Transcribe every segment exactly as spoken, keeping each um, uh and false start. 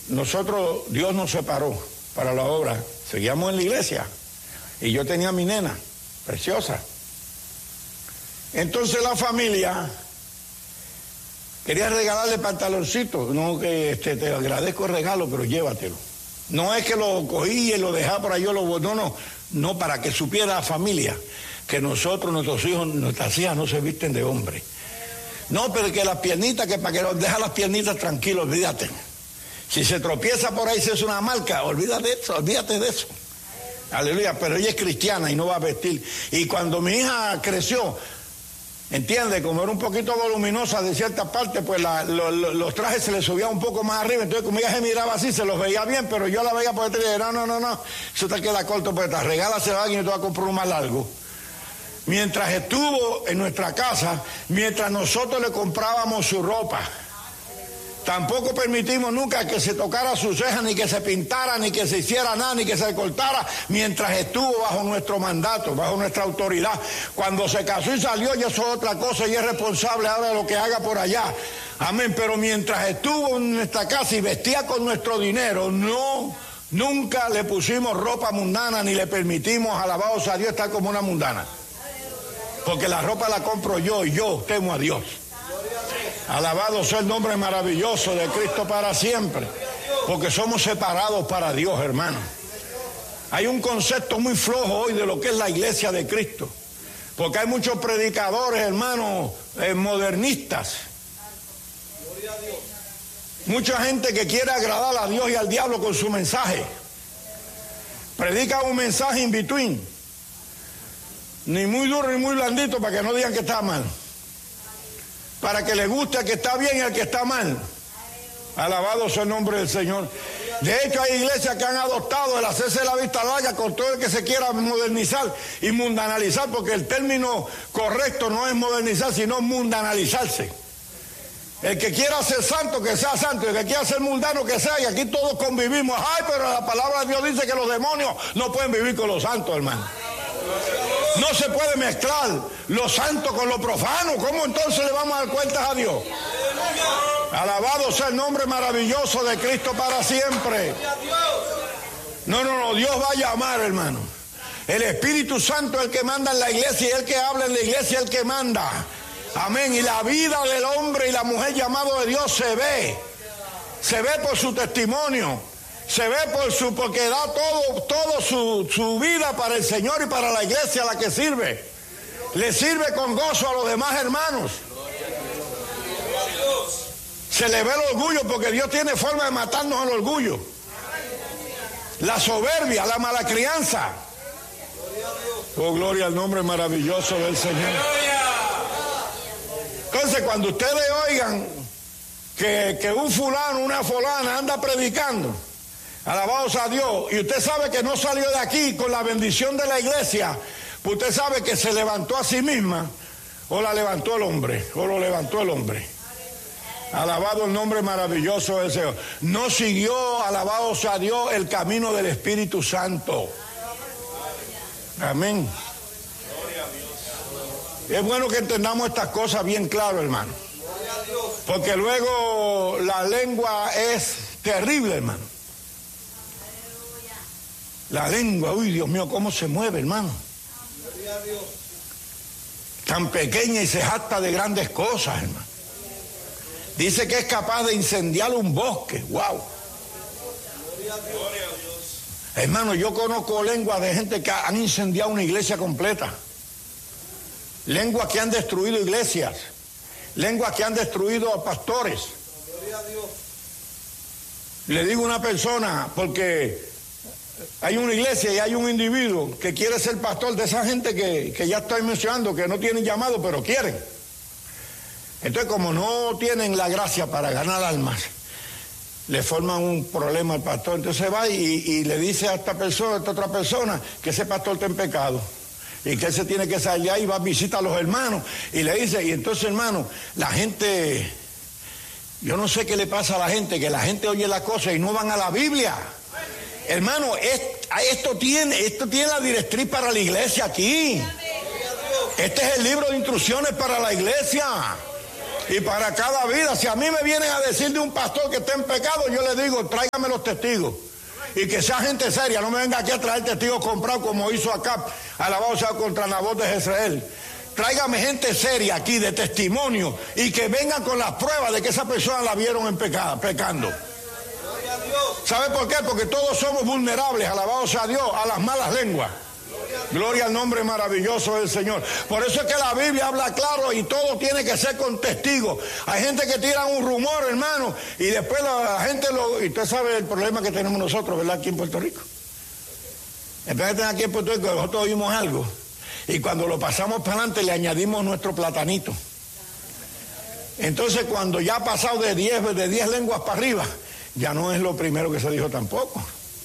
nosotros, Dios nos separó para la obra, seguíamos en la iglesia, y yo tenía a mi nena, preciosa. Entonces la familia quería regalarle pantaloncitos, no que este, te agradezco el regalo, pero llévatelo. No es que lo cogí y lo dejaba por ahí, yo lo, no, no, no, para que supiera la familia que nosotros, nuestros hijos, nuestras hijas no se visten de hombre. No, pero que las piernitas, que para que los deja las piernitas tranquilos, olvídate. Si se tropieza por ahí, si es una marca, olvídate de eso, olvídate de eso. Aleluya, pero ella es cristiana y no va a vestir. Y cuando mi hija creció, entiende, como era un poquito voluminosa de cierta parte, pues la, lo, lo, los trajes se le subían un poco más arriba, entonces como ella se miraba así, se los veía bien, pero yo la veía por detrás y dije, no, no, no, no, eso te queda corto por detrás, regálaselo a alguien y te va a comprar uno más largo. Mientras estuvo en nuestra casa, mientras nosotros le comprábamos su ropa, tampoco permitimos nunca que se tocara su ceja, ni que se pintara, ni que se hiciera nada, ni que se cortara, mientras estuvo bajo nuestro mandato, bajo nuestra autoridad. Cuando se casó y salió, ya eso es otra cosa, y es responsable ahora de lo que haga por allá. Amén, pero mientras estuvo en nuestra casa y vestía con nuestro dinero, no, nunca le pusimos ropa mundana, ni le permitimos, alabados a Dios, estar como una mundana. Porque la ropa la compro yo y yo temo a Dios. Alabado sea el nombre maravilloso de Cristo para siempre. Porque somos separados para Dios, hermano. Hay un concepto muy flojo hoy de lo que es la iglesia de Cristo. Porque hay muchos predicadores, hermanos, eh, modernistas. Mucha gente que quiere agradar a Dios y al diablo con su mensaje. Predica un mensaje in between. Ni muy duro ni muy blandito para que no digan que está mal. Para que le guste al que está bien y al que está mal. Alabado sea el nombre del Señor. De hecho hay iglesias que han adoptado el hacerse la vista larga con todo el que se quiera modernizar y mundanalizar, porque el término correcto no es modernizar, sino mundanalizarse. El que quiera ser santo, que sea santo, y el que quiera ser mundano, que sea, y aquí todos convivimos. Ay, pero la palabra de Dios dice que los demonios no pueden vivir con los santos, hermano. No se puede mezclar lo santo con lo profano. ¿Cómo entonces le vamos a dar cuentas a Dios? Alabado sea el nombre maravilloso de Cristo para siempre. No, no, no, Dios va a llamar, hermano. El Espíritu Santo es el que manda en la iglesia, y el que habla en la iglesia es el que manda. Amén. Y la vida del hombre y la mujer llamado de Dios se ve. Se ve por su testimonio. Se ve por su, porque da todo, todo su, su vida para el Señor y para la iglesia a la que sirve. Le sirve con gozo a los demás hermanos. Se le ve el orgullo, porque Dios tiene forma de matarnos el orgullo. La soberbia, la mala crianza. Oh, gloria al nombre maravilloso del Señor. Entonces, cuando ustedes oigan que, que un fulano, una fulana anda predicando, alabados a Dios, y usted sabe que no salió de aquí con la bendición de la iglesia, pues usted sabe que se levantó a sí misma, o la levantó el hombre, o lo levantó el hombre. Alabado el nombre maravilloso del Señor. No siguió, alabados a Dios, el camino del Espíritu Santo. Amén. Es bueno que entendamos estas cosas bien claro, hermano. Porque luego la lengua es terrible, hermano. La lengua, uy, Dios mío, cómo se mueve, hermano. Tan pequeña y se jacta de grandes cosas, hermano. Dice que es capaz de incendiar un bosque, wow. Hermano, yo conozco lenguas de gente que han incendiado una iglesia completa. Lenguas que han destruido iglesias. Lenguas que han destruido a pastores. Le digo a una persona, porque hay una iglesia y hay un individuo que quiere ser pastor, de esa gente que, que ya estoy mencionando, que no tienen llamado, pero quieren. Entonces, como no tienen la gracia para ganar almas, le forman un problema al pastor. Entonces va y, y le dice a esta persona, a esta otra persona, que ese pastor está en pecado y que él se tiene que salir ahí, va a visitar a los hermanos y le dice, y entonces, hermano, la gente, yo no sé qué le pasa a la gente, que la gente oye las cosas y no van a la Biblia. Hermano, esto tiene, esto tiene la directriz para la iglesia aquí. Este es el libro de instrucciones para la iglesia. Y para cada vida, si a mí me vienen a decir de un pastor que está en pecado, yo le digo, tráigame los testigos. Y que sea gente seria, no me venga aquí a traer testigos comprados como hizo Acab, alabado sea contra Nabot de Jezreel. Tráigame gente seria aquí de testimonio y que vengan con las pruebas de que esa persona la vieron en pecado, pecando. ¿Sabe por qué? Porque todos somos vulnerables, alabado sea Dios, a las malas lenguas. Gloria al nombre maravilloso del Señor. Por eso es que la Biblia habla claro y todo tiene que ser con testigos. Hay gente que tira un rumor, hermano, y después la, la gente lo... Y usted sabe el problema que tenemos nosotros, ¿verdad? Aquí en Puerto Rico. Entonces aquí en Puerto Rico nosotros oímos algo y cuando lo pasamos para adelante le añadimos nuestro platanito. Entonces cuando ya ha pasado de diez de diez lenguas para arriba, ya no es lo primero que se dijo tampoco.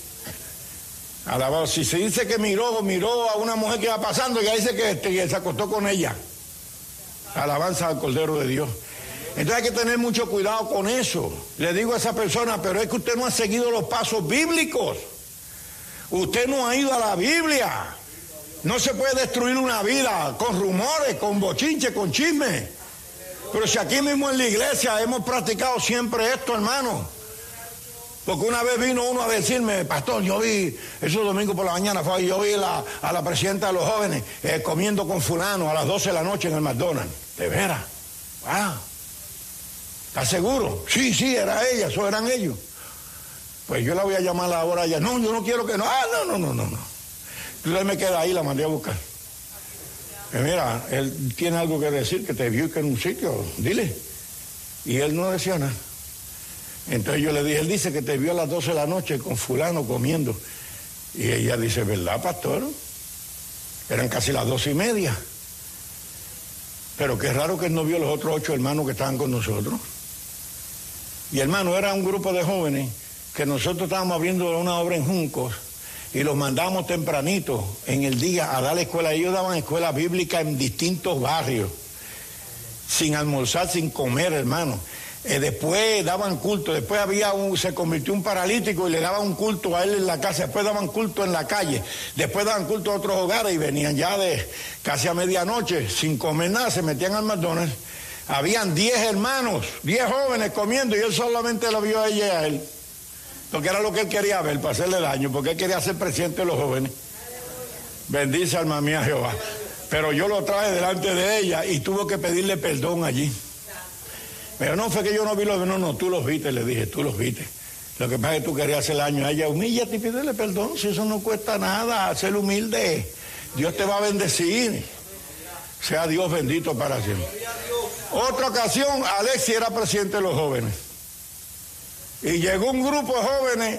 Alabado, si se dice que miró, miró a una mujer que iba pasando, ya dice que, que se acostó con ella. Alabanza al Cordero de Dios. Entonces hay que tener mucho cuidado con eso. Le digo a esa persona, pero es que usted no ha seguido los pasos bíblicos. Usted no ha ido a la Biblia. No se puede destruir una vida con rumores, con bochinche, con chisme. Pero si aquí mismo en la iglesia hemos practicado siempre esto, hermano. Porque una vez vino uno a decirme, pastor, yo vi, esos domingos por la mañana, fue, yo vi la, a la presidenta de los jóvenes eh, comiendo con fulano a las doce de la noche en el McDonald's. ¿De veras? Wow. ¿Estás seguro? Sí, sí, era ella, eso eran ellos. Pues yo la voy a llamar ahora a ella. No, yo no quiero que no. Ah, no, no, no, no, no. Entonces me queda ahí, la mandé a buscar. Eh, mira, él tiene algo que decir, que te vio que en un sitio, dile. Y él no decía nada. Entonces yo le dije, él dice que te vio a las doce de la noche con fulano comiendo. Y ella dice, ¿verdad, pastor? Eran casi las doce y media. Pero qué raro que él no vio a los otros ocho hermanos que estaban con nosotros. Y hermano, era un grupo de jóvenes que nosotros estábamos abriendo una obra en Juncos y los mandábamos tempranito en el día a dar escuela. Ellos daban escuela bíblica en distintos barrios, sin almorzar, sin comer, hermano. Eh, después daban culto, después había un, se convirtió un paralítico y le daban un culto a él en la casa, después daban culto en la calle, después daban culto a otros hogares y venían ya de casi a medianoche sin comer nada, se metían al McDonald's. Habían diez hermanos, diez jóvenes comiendo y él solamente lo vio a ella y a él, porque era lo que él quería ver, para hacerle daño, porque él quería ser presidente de los jóvenes. Bendice alma mía Jehová. Pero yo lo traje delante de ella y tuvo que pedirle perdón allí. Pero no fue que yo no vi los, no, no, tú los viste, le dije, tú los viste. Lo que pasa es que tú querías hacer daño a ella, humíllate y pídele perdón, si eso no cuesta nada, ser humilde. Dios te va a bendecir. Sea Dios bendito para siempre. Otra ocasión, Alexi era presidente de los jóvenes. Y llegó un grupo de jóvenes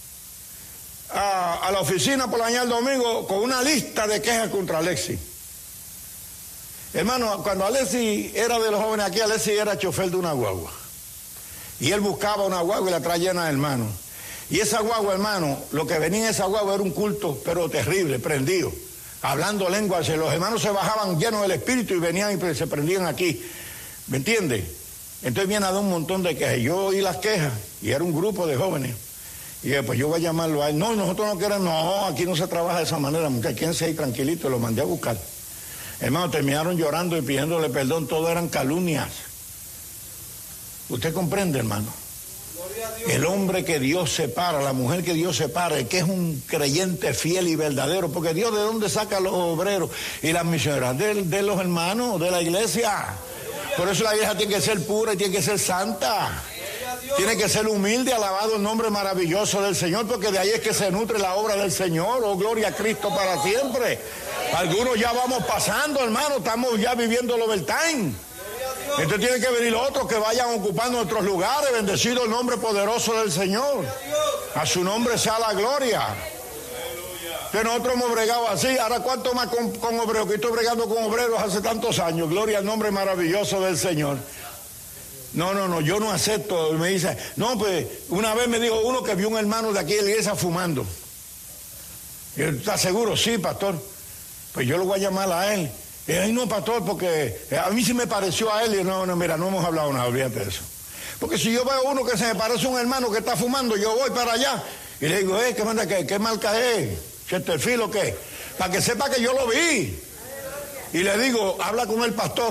a, a la oficina por la mañana del domingo con una lista de quejas contra Alexi. Hermano, cuando Alexi era de los jóvenes aquí, Alexi era chofer de una guagua. Y él buscaba una guagua y la traía llena de hermanos. Y esa guagua, hermano, lo que venía en esa guagua era un culto, pero terrible, prendido. Hablando lenguas, los hermanos se bajaban llenos del espíritu y venían y se prendían aquí. ¿Me entiende? Entonces viene a dar un montón de quejas. Yo oí las quejas y era un grupo de jóvenes. Y dije, pues yo voy a llamarlo a él. No, nosotros no queremos, no, aquí no se trabaja de esa manera, muchachos, quédense ahí tranquilitos, lo mandé a buscar. Hermano, terminaron llorando y pidiéndole perdón, todo eran calumnias. ¿Usted comprende, hermano? El hombre que Dios separa, la mujer que Dios separa, el que es un creyente fiel y verdadero, porque Dios, ¿de dónde saca a los obreros y las misioneras? De, de los hermanos, de la iglesia. Por eso la iglesia tiene que ser pura y tiene que ser santa. Tiene que ser humilde, alabado el nombre maravilloso del Señor, porque de ahí es que se nutre la obra del Señor. Oh, gloria a Cristo para siempre. Algunos ya vamos pasando, hermano, estamos ya viviendo el overtime. Entonces tiene que venir otros que vayan ocupando nuestros lugares. Bendecido el nombre poderoso del Señor. A su nombre sea la gloria. Que nosotros hemos bregado así. Ahora, ¿cuánto más con, con obreros? Que estoy bregando con obreros hace tantos años. Gloria al nombre maravilloso del Señor. No, no, no, yo no acepto. Me dice, no, pues una vez me dijo uno que vio un hermano de aquí de la iglesia fumando. Y él, ¿está seguro? Sí, pastor. Pues yo lo voy a llamar a él. Y ay, no, pastor, porque a mí sí me pareció a él. Y no, no, mira, no hemos hablado nada, olvídate de eso. Porque si yo veo uno que se me parece a un hermano que está fumando, yo voy para allá y le digo, eh, ¿qué manda, qué, qué marca es? ¿Chesterfield o qué? Para que sepa que yo lo vi. Y le digo, habla con el pastor.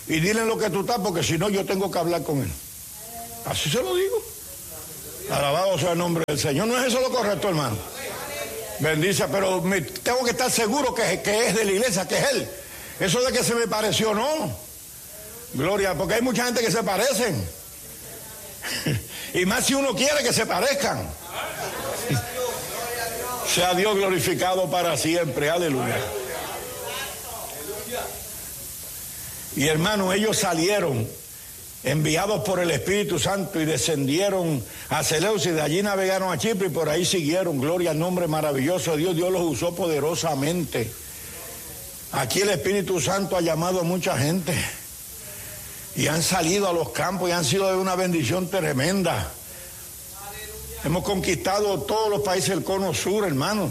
y dile en lo que tú estás, porque si no yo tengo que hablar con él. Así se lo digo. Alabado sea el nombre del Señor. ¿No es eso lo correcto, hermano? Bendice, pero me, tengo que estar seguro que, que es de la iglesia, que es él. Eso de que se me pareció, no. Gloria, porque hay mucha gente que se parecen. Y más si uno quiere que se parezcan. Sea Dios glorificado para siempre. Aleluya. Y hermano, ellos salieron enviados por el Espíritu Santo y descendieron a Seleucia, y de allí navegaron a Chipre y por ahí siguieron. Gloria al nombre maravilloso de Dios. Dios los usó poderosamente. Aquí el Espíritu Santo ha llamado a mucha gente y han salido a los campos y han sido de una bendición tremenda. Hemos conquistado todos los países del cono sur, hermano.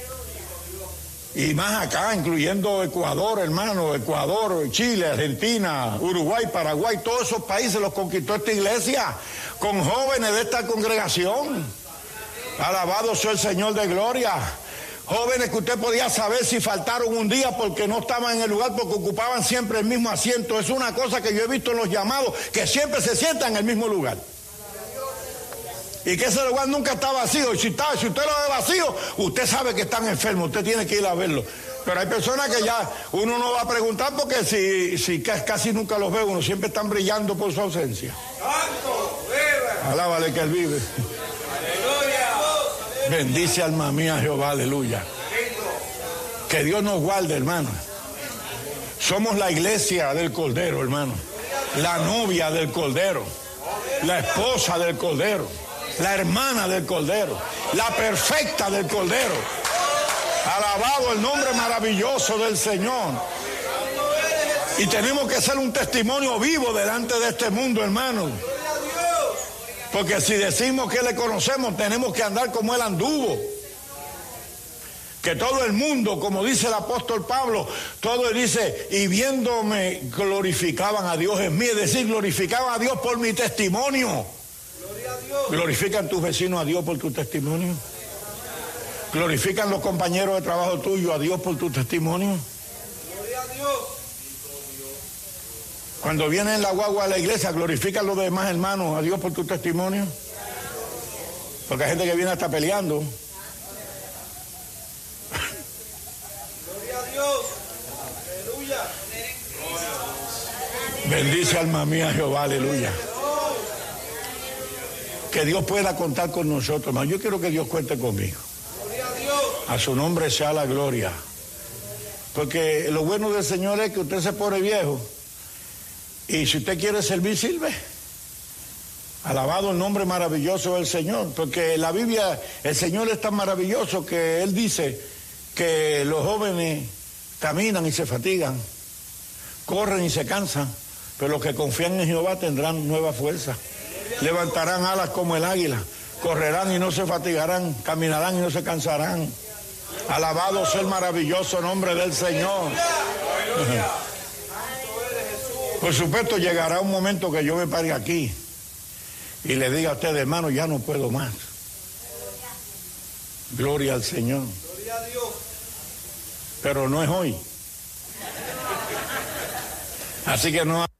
Y más acá, incluyendo Ecuador, hermano, Ecuador, Chile, Argentina, Uruguay, Paraguay, todos esos países los conquistó esta iglesia con jóvenes de esta congregación. Alabado sea el Señor de gloria. Jóvenes que usted podía saber si faltaron un día porque no estaban en el lugar, porque ocupaban siempre el mismo asiento. Es una cosa que yo he visto en los llamados, que siempre se sientan en el mismo lugar. Y que ese lugar nunca está vacío. Y si, está, si usted lo ve vacío, usted sabe que están enfermos, usted tiene que ir a verlo. Pero hay personas que ya uno no va a preguntar porque si, si casi nunca los ve, uno siempre están brillando por su ausencia. Alábale que él vive. Bendice alma mía Jehová, aleluya. Que Dios nos guarde, hermano. Somos la iglesia del Cordero, hermano. La novia del Cordero. La esposa del Cordero. La hermana del Cordero, la perfecta del Cordero. Alabado el nombre maravilloso del Señor. Y tenemos que ser un testimonio vivo delante de este mundo, hermano. Porque si decimos que le conocemos, tenemos que andar como él anduvo. Que todo el mundo, como dice el apóstol Pablo, todo él dice, y viéndome glorificaban a Dios en mí, es decir, glorificaban a Dios por mi testimonio. ¿Glorifican tus vecinos a Dios por tu testimonio? ¿Glorifican los compañeros de trabajo tuyo a Dios por tu testimonio? Cuando vienen en la guagua a la iglesia, ¿glorifican los demás hermanos a Dios por tu testimonio? Porque hay gente que viene hasta peleando. Bendice alma mía Jehová, aleluya. Que Dios pueda contar con nosotros, hermano. Yo quiero que Dios cuente conmigo. A su nombre sea la gloria. Porque lo bueno del Señor es que usted se pone viejo y si usted quiere servir, sirve. Alabado el nombre maravilloso del Señor. Porque la Biblia, el Señor es tan maravilloso que Él dice que los jóvenes caminan y se fatigan, corren y se cansan, pero los que confían en Jehová tendrán nueva fuerza. Levantarán alas como el águila, correrán y no se fatigarán, caminarán y no se cansarán. Alabado sea el maravilloso nombre del Señor. Por supuesto, llegará un momento que yo me pare aquí y le diga a usted, hermano, ya no puedo más. Gloria al Señor. Pero no es hoy. Así que no